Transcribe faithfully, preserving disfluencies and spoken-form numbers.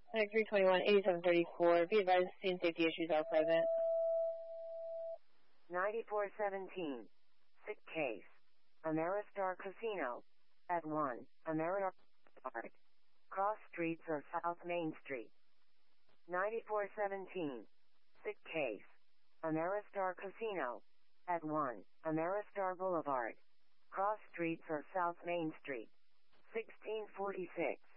three twenty-one, eighty-seven thirty-four. Be advised, scene safety issues are present. ninety-four seventeen. Sick case. Ameristar Casino. At one. Ameristar Park. Cross Streets or South Main Street. ninety-four seventeen. Sick case. Ameristar Casino. At one. Ameristar Boulevard. Cross Streets or South Main Street. sixteen forty-six.